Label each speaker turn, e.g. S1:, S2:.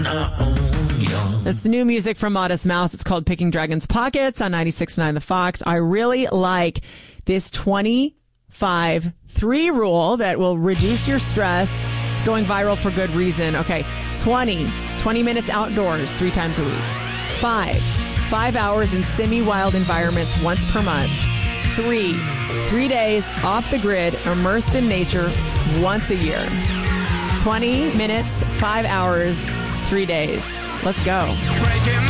S1: It's new music from Modest Mouse. It's called Picking Dragons Pockets on 96.9 The Fox. I really like this 25-3 rule that will reduce your stress. It's going viral for good reason. Okay, 20 minutes outdoors 3 times a week. 5 hours in semi-wild environments once per month. 3 days off the grid, immersed in nature once a year. 20 minutes, 5 hours, 3 days. Let's go.